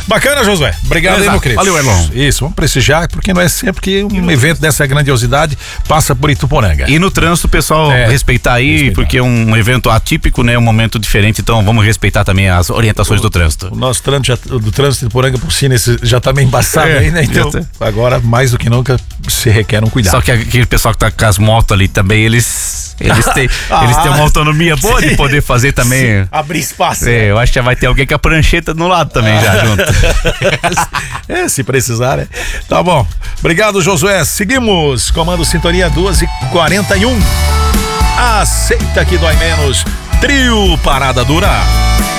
Bacana, Josué. Obrigado aí, meu querido. Valeu, Erlon. Isso, vamos prestigiar, porque não é sempre que um evento dessa grandiosidade passa por Ituporanga. E no trânsito, pessoal, respeitar aí, porque é um evento atípico, né? Um momento diferente, então vamos respeitar também as orientações do trânsito. O nosso trânsito do trânsito de Ituporanga por si já tá meio embaçado aí, né? Então, agora, mais do que nunca, se requer um cuidado. Só que aquele pessoal que tá com as motos ali também, eles têm uma autonomia boa de poder fazer também. Abrir espaço. Eu acho que já vai ter alguém com a prancheta no lado também já junto. Se precisar, né? Tá bom. Obrigado, Josué. Seguimos. Comando Sintonia 2h41. Aceita que dói menos. Trio Parada Dura.